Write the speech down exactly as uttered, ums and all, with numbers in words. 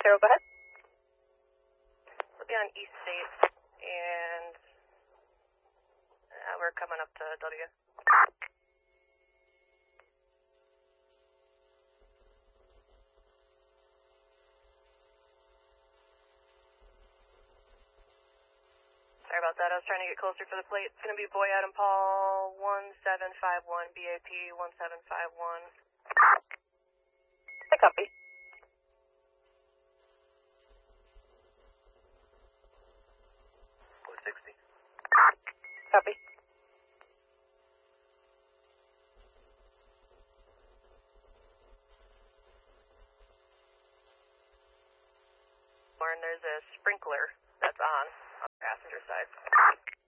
Carol, go ahead. We'll be on East State, and uh, we're coming up to W. Sorry about that. I was trying to get closer for the plate. It's going to be Boy Adam Paul one seven five one, B A P one seven five one. I copy. four sixty. Copy. And there's a sprinkler that's on on the passenger side.